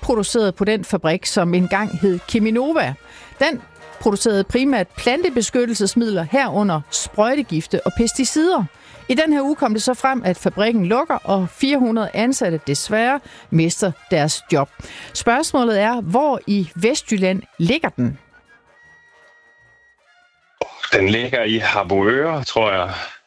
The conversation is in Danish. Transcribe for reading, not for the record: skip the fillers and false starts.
produceret på den fabrik, som engang hed Cheminova. Den producerede primært plantebeskyttelsesmidler herunder sprøjtegifte og pesticider. I den her uge kom det så frem, at fabrikken lukker, og 400 ansatte desværre mister deres job. Spørgsmålet er, hvor i Vestjylland ligger den? Den ligger i Harboøre, tror jeg.